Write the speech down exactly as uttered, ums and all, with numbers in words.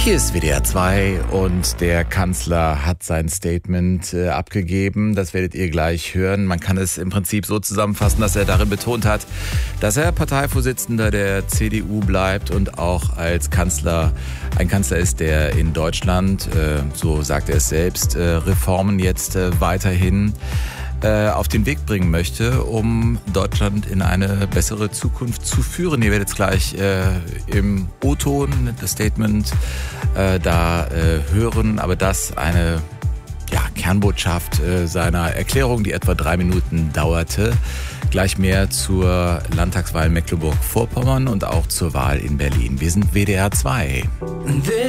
Hier ist W D R zwei und der Kanzler hat sein Statement äh, abgegeben. Das werdet ihr gleich hören. Man kann es im Prinzip so zusammenfassen, dass er darin betont hat, dass er Parteivorsitzender der C D U bleibt und auch als Kanzler ein Kanzler ist, der in Deutschland, äh, so sagt er es selbst, äh, Reformen jetzt äh, weiterhin auf den Weg bringen möchte, um Deutschland in eine bessere Zukunft zu führen. Ihr werdet es gleich äh, im O-Ton, das Statement, äh, da äh, hören, aber das eine ja, Kernbotschaft äh, seiner Erklärung, die etwa drei Minuten dauerte. Gleich mehr zur Landtagswahl in Mecklenburg-Vorpommern und auch zur Wahl in Berlin. Wir sind W D R zwei.